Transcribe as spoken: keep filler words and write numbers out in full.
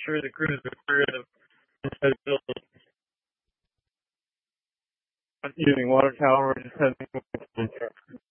sure the crews are clear of unsaid buildings. Not using water tower or just having